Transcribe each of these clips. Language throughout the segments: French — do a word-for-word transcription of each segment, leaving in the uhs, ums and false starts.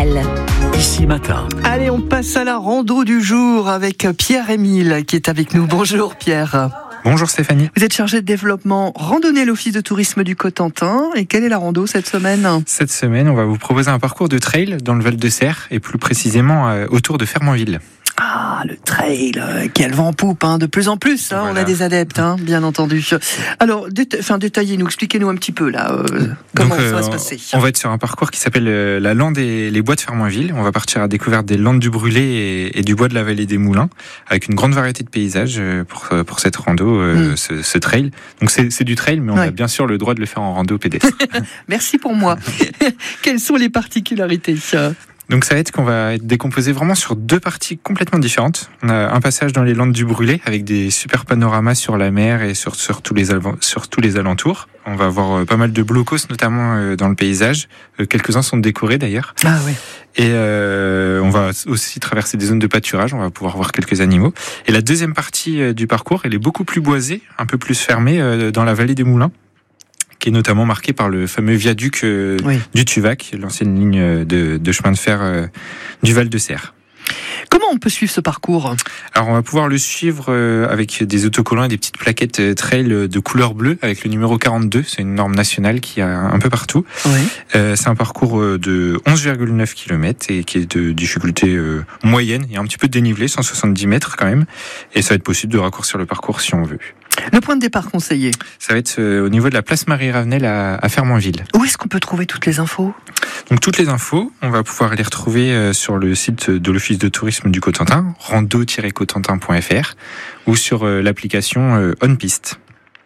L. Ici Matin. Allez, on passe à la rando du jour avec Pierre-Émile qui est avec nous. Bonjour Pierre. Bonjour Stéphanie. Vous êtes chargé de développement randonnée à l'Office de tourisme du Cotentin. Et quelle est la rando cette semaine ? Cette semaine, on va vous proposer un parcours de trail dans le Val-de-Serre et plus précisément euh, autour de Fermanville. Ah, le trail, euh, quel vent en poupe, hein, de plus en plus, hein, voilà. On a des adeptes, hein, bien entendu. Alors, déta- enfin, détaillez-nous, expliquez-nous un petit peu là, euh, comment Donc, euh, ça va se passer. On va être sur un parcours qui s'appelle euh, la lande et les bois de Fermanville. On va partir à découverte des landes du Brûlé et, et du bois de la vallée des Moulins, avec une grande variété de paysages euh, pour, pour cette rando, euh, mm. ce, ce trail. Donc c'est, c'est du trail, mais on ouais. a bien sûr le droit de le faire en rando pédestre. Merci pour moi. Quelles sont les particularités ? Donc ça va être qu'on va être décomposé vraiment sur deux parties complètement différentes. On a un passage dans les landes du Brûlé avec des super panoramas sur la mer et sur, sur, tous, les, sur tous les alentours. On va avoir pas mal de blocos notamment dans le paysage. Quelques-uns sont décorés d'ailleurs. Ah oui. Et euh, on va aussi traverser des zones de pâturage. On va pouvoir voir quelques animaux. Et la deuxième partie du parcours, elle est beaucoup plus boisée, un peu plus fermée dans la vallée des Moulins, qui est notamment marqué par le fameux viaduc euh, oui. du Tuvac, l'ancienne ligne de, de chemin de fer euh, du Val-de-Serre. Comment on peut suivre ce parcours ? Alors on va pouvoir le suivre euh, avec des autocollants et des petites plaquettes euh, trail de couleur bleue avec le numéro quarante-deux. C'est une norme nationale qui a un peu partout. Oui. Euh, c'est un parcours de onze virgule neuf kilomètres et qui est de difficulté euh, moyenne. Il y a un petit peu de dénivelé, cent soixante-dix mètres quand même. Et ça va être possible de raccourcir le parcours si on veut. Le point de départ conseillé ? Ça va être euh, au niveau de la place Marie-Ravenel à, à Fermanville. Où est-ce qu'on peut trouver toutes les infos ? Donc toutes les infos, on va pouvoir les retrouver euh, sur le site de l'Office de tourisme du Cotentin, rando tiret cotentin point f r, ou sur euh, l'application euh, OnPiste.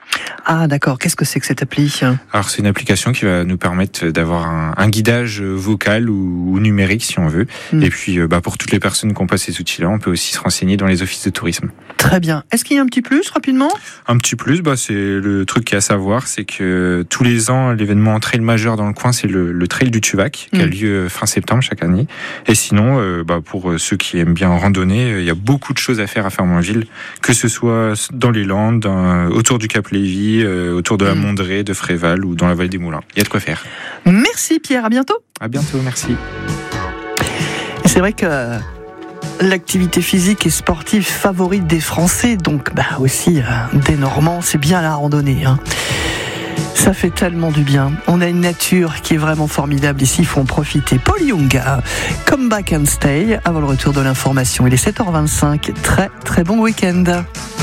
Ah d'accord, qu'est-ce que c'est que cette appli ? Alors c'est une application qui va nous permettre d'avoir un, un guidage vocal ou, ou numérique si on veut. Mmh. Et puis bah, pour toutes les personnes qui n'ont pas ces outils-là, on peut aussi se renseigner dans les offices de tourisme. Très bien. Est-ce qu'il y a un petit plus rapidement ? Un petit plus, bah, c'est le truc qui est à savoir, c'est que tous les ans, l'événement trail majeur dans le coin, c'est le, le trail du Tuvac, qui mmh. a lieu fin septembre chaque année. Et sinon, euh, bah, pour ceux qui aiment bien randonner, il y a beaucoup de choses à faire à Fermanville, que ce soit dans les Landes, dans, autour du Cap Lévy, euh, autour de la Mondrée, de Fréval ou dans la vallée des Moulins. Il y a de quoi faire. Merci Pierre, à bientôt. À bientôt, merci. Et c'est vrai que l'activité physique et sportive favorite des Français, donc bah aussi euh, des Normands, c'est bien la randonnée. Hein. Ça fait tellement du bien. On a une nature qui est vraiment formidable ici, il faut en profiter. Paul Young, Come Back and Stay, avant le retour de l'information. Il est sept heures vingt-cinq, très très bon week-end.